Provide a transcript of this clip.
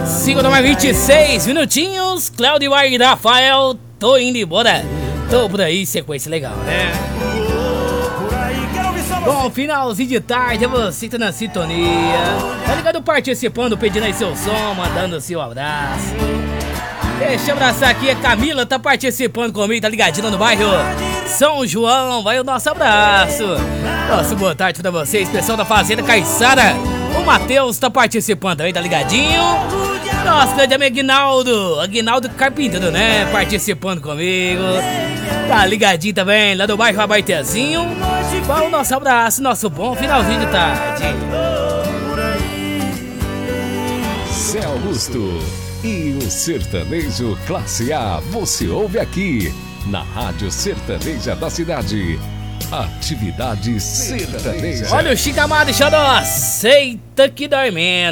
Segunda mais 26 minutinhos. Cláudio e Rafael, tô indo embora. Tô por aí, sequência legal, né? Bom, finalzinho de tarde, você que tá na sintonia. Tá ligado participando, pedindo aí seu som, mandando seu abraço. Deixa eu abraçar aqui, a Camila tá participando comigo, tá ligadinha no bairro São João, vai o nosso abraço. Nossa, boa tarde pra vocês, pessoal da Fazenda Caiçara. O Matheus tá participando aí, tá ligadinho. Nosso grande amigo Aguinaldo Carpinteiro, né, participando comigo. Tá ligadinho também, lá do bairro Abaitezinho. Vai o nosso abraço, nosso bom finalzinho de tarde. Zé Augusto e o Sertanejo Classe A, você ouve aqui, na Rádio Sertaneja da Cidade. Atividade Sertaneja. Olha o Chico Amado e Xodó, aceita que dói menos.